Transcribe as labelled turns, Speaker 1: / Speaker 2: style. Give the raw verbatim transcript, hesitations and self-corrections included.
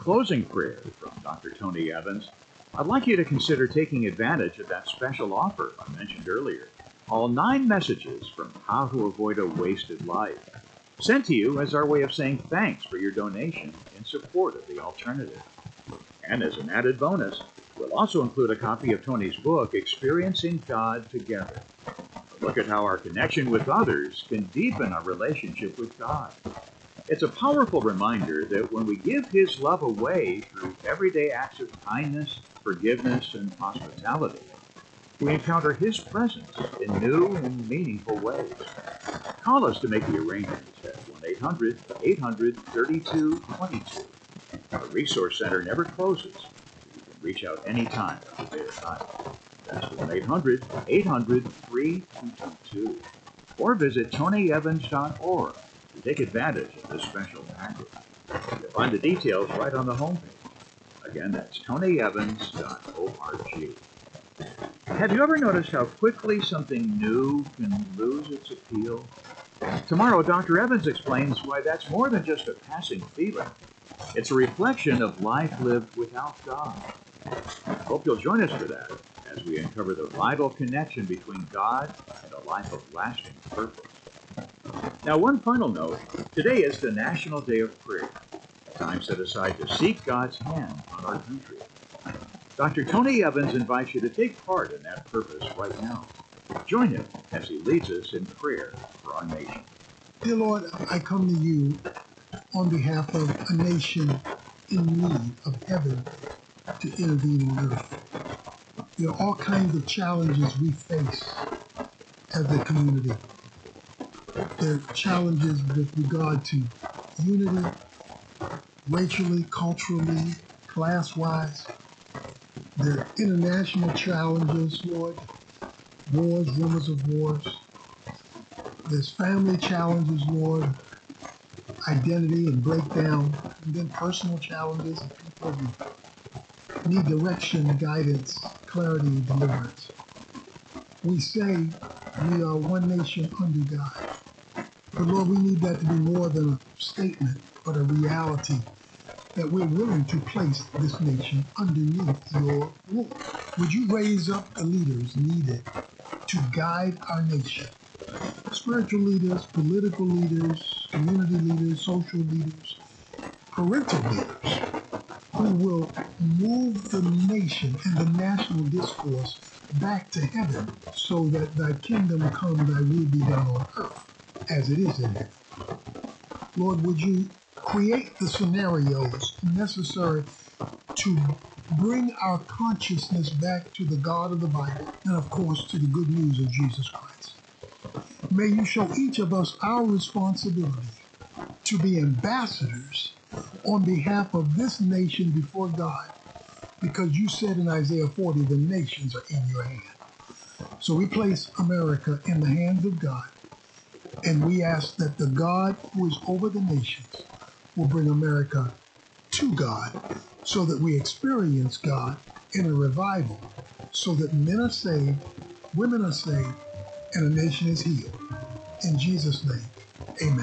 Speaker 1: closing prayer from Doctor Tony Evans, I'd like you to consider taking advantage of that special offer I mentioned earlier. All nine messages from How to Avoid a Wasted Life, sent to you as our way of saying thanks for your donation in support of the alternative. And as an added bonus, we'll also include a copy of Tony's book, Experiencing God Together. A look at how our connection with others can deepen our relationship with God. It's a powerful reminder that when we give His love away through everyday acts of kindness, forgiveness, and hospitality, we encounter His presence in new and meaningful ways. Call us to make the arrangements at one eight hundred, eight hundred, thirty-two twenty-two. Our Resource Center never closes. You can reach out anytime of the day or night. That's one eight hundred, eight hundred, three two two two. Or visit tony evans dot org to take advantage of this special package. You'll find the details right on the homepage. Again, that's tony evans dot org. Have you ever noticed how quickly something new can lose its appeal? Tomorrow, Doctor Evans explains why that's more than just a passing feeling. It's a reflection of life lived without God. Hope you'll join us for that as we uncover the vital connection between God and a life of lasting purpose. Now, one final note. Today is the National Day of Prayer, a time set aside to seek God's hand on our country. Doctor Tony Evans invites you to take part in that purpose right now. Join him as he leads us in prayer for our nation.
Speaker 2: Dear Lord, I come to you on behalf of a nation in need of heaven to intervene on earth. There are all kinds of challenges we face as a community. There are challenges with regard to unity, racially, culturally, class-wise. There are international challenges, Lord, wars, rumors of wars. There's family challenges, Lord, identity and breakdown, and then personal challenges and people who need direction, guidance, clarity, deliverance. We say we are one nation under God. But Lord, we need that to be more than a statement, but a reality that we're willing to place this nation underneath your rule. Would you raise up the leaders needed to guide our nation? Spiritual leaders, political leaders, community leaders, social leaders, parental leaders, who will move the nation and the national discourse back to heaven so that thy kingdom come, thy will be done on earth as it is in heaven. Lord, would you create the scenarios necessary to bring our consciousness back to the God of the Bible and, of course, to the good news of Jesus Christ. May you show each of us our responsibility to be ambassadors on behalf of this nation before God, because you said in Isaiah forty, the nations are in your hand. So we place America in the hands of God, and we ask that the God who is over the nations will bring America to God so that we experience God in a revival, so that men are saved, women are saved, and a nation is healed. In Jesus' name.